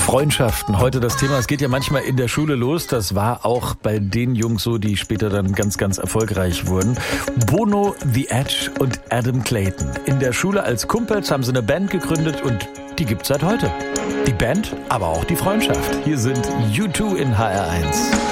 Freundschaften, heute das Thema. Es geht ja manchmal in der Schule los. Das war auch bei den Jungs so, die später dann ganz, ganz erfolgreich wurden. Bono, The Edge und Adam Clayton. In der Schule als Kumpels haben sie eine Band gegründet und die gibt's seit heute. Die Band, aber auch die Freundschaft. Hier sind U2 in HR1.